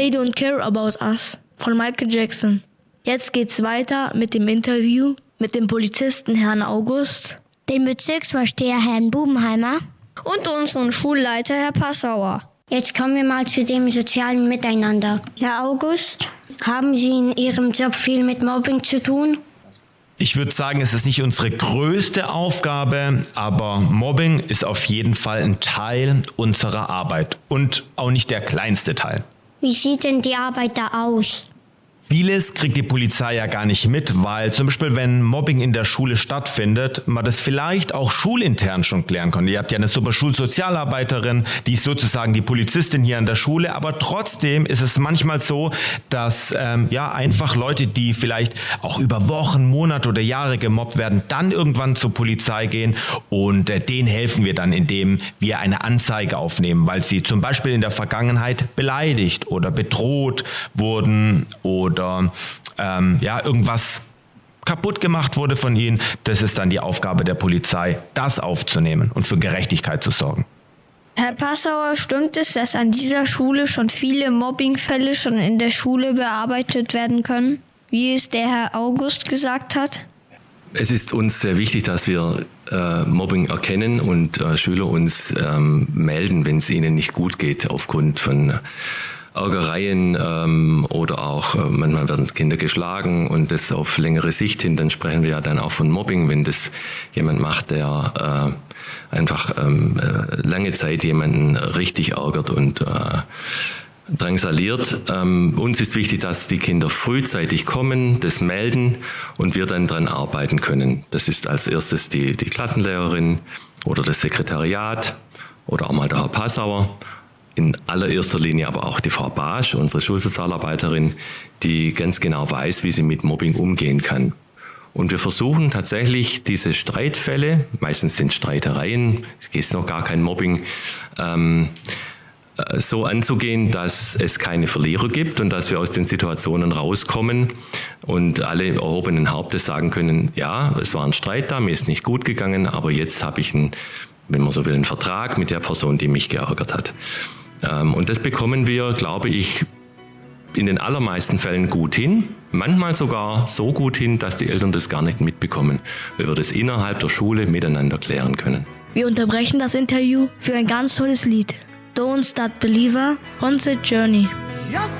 They Don't Care About Us von Michael Jackson. Jetzt geht's weiter mit dem Interview mit dem Polizisten Herrn August, den Bezirksvorsteher Herrn Bubenheimer und unseren Schulleiter Herr Passauer. Jetzt kommen wir mal zu dem sozialen Miteinander. Herr August, haben Sie in Ihrem Job viel mit Mobbing zu tun? Ich würde sagen, es ist nicht unsere größte Aufgabe, aber Mobbing ist auf jeden Fall ein Teil unserer Arbeit und auch nicht der kleinste Teil. Wie sieht denn die Arbeit da aus? Vieles kriegt die Polizei ja gar nicht mit, weil zum Beispiel, wenn Mobbing in der Schule stattfindet, man das vielleicht auch schulintern schon klären kann. Ihr habt ja eine super Schulsozialarbeiterin, die ist sozusagen die Polizistin hier an der Schule, aber trotzdem ist es manchmal so, dass einfach Leute, die vielleicht auch über Wochen, Monate oder Jahre gemobbt werden, dann irgendwann zur Polizei gehen und denen helfen wir dann, indem wir eine Anzeige aufnehmen, weil sie zum Beispiel in der Vergangenheit beleidigt oder bedroht wurden oder irgendwas kaputt gemacht wurde von ihnen. Das ist dann die Aufgabe der Polizei, das aufzunehmen und für Gerechtigkeit zu sorgen. Herr Passauer, stimmt es, dass an dieser Schule schon viele Mobbingfälle schon in der Schule bearbeitet werden können, wie es der Herr August gesagt hat? Es ist uns sehr wichtig, dass wir Mobbing erkennen und Schüler uns melden, wenn es ihnen nicht gut geht, aufgrund von Ärgereien oder auch manchmal werden Kinder geschlagen und das auf längere Sicht hin, dann sprechen wir ja dann auch von Mobbing, wenn das jemand macht, der lange Zeit jemanden richtig ärgert und drangsaliert. Uns ist wichtig, dass die Kinder frühzeitig kommen, das melden und wir dann dran arbeiten können. Das ist als erstes die Klassenlehrerin oder das Sekretariat oder auch mal der Herr Passauer. In allererster Linie aber auch die Frau Basch, unsere Schulsozialarbeiterin, die ganz genau weiß, wie sie mit Mobbing umgehen kann. Und wir versuchen tatsächlich diese Streitfälle, meistens sind Streitereien, es ist noch gar kein Mobbing, so anzugehen, dass es keine Verlierer gibt und dass wir aus den Situationen rauskommen und alle erhobenen Hauptes sagen können, ja, es war ein Streit da, mir ist nicht gut gegangen, aber jetzt habe ich wenn man so will, einen Vertrag mit der Person, die mich geärgert hat. Und das bekommen wir, glaube ich, in den allermeisten Fällen gut hin. Manchmal sogar so gut hin, dass die Eltern das gar nicht mitbekommen, weil wir das innerhalb der Schule miteinander klären können. Wir unterbrechen das Interview für ein ganz tolles Lied. Don't Start Believer von The Journey. Just